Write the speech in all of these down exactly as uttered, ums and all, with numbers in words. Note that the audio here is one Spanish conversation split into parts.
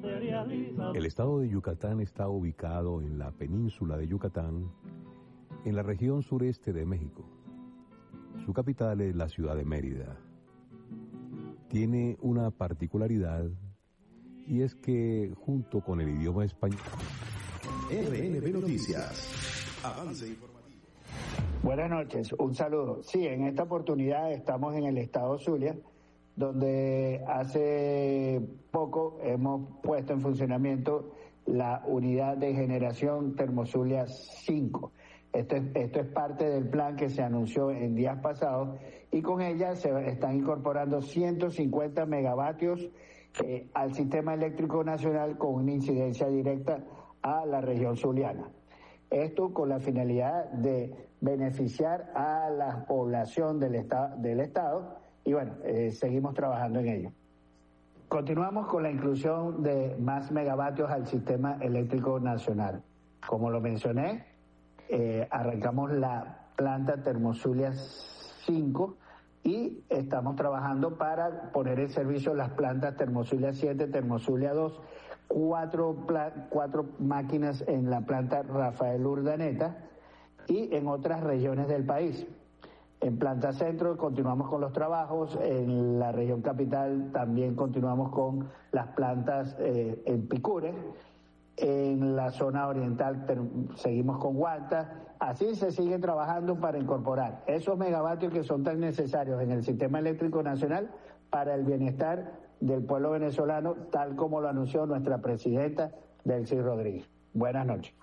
El estado de Yucatán está ubicado en la península de Yucatán, en la región sureste de México. Su capital es la ciudad de Mérida. Tiene una particularidad, y es que junto con el idioma español... R N B Noticias. Avance informativo. Buenas noches, un saludo. Sí, en esta oportunidad estamos en el estado Zulia, donde hace poco hemos puesto en funcionamiento la unidad de generación Termozulia cinco. Esto es, esto es parte del plan que se anunció en días pasados y con ella se están incorporando ciento cincuenta megavatios eh, al sistema eléctrico nacional con una incidencia directa a la región zuliana. Esto con la finalidad de beneficiar a la población del, esta, del estado y bueno, eh, seguimos trabajando en ello. Continuamos con la inclusión de más megavatios al sistema eléctrico nacional. Como lo mencioné, eh, arrancamos la planta Termozulia cinco y estamos trabajando para poner en servicio las plantas Termozulia siete, Termozulia dos, cuatro, pla- cuatro máquinas en la planta Rafael Urdaneta y en otras regiones del país. En Planta Centro continuamos con los trabajos, en la región capital también continuamos con las plantas eh, en Picure, en la zona oriental ter- seguimos con Guanta, así se sigue trabajando para incorporar esos megavatios que son tan necesarios en el sistema eléctrico nacional para el bienestar del pueblo venezolano, tal como lo anunció nuestra presidenta Delcy Rodríguez. Buenas noches.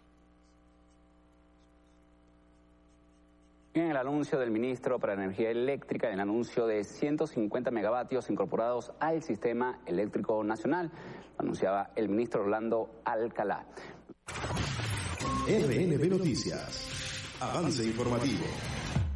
En el anuncio del ministro para Energía Eléctrica, en el anuncio de ciento cincuenta megavatios incorporados al sistema eléctrico nacional, lo anunciaba el ministro Orlando Alcalá. R N B Noticias. Avance informativo.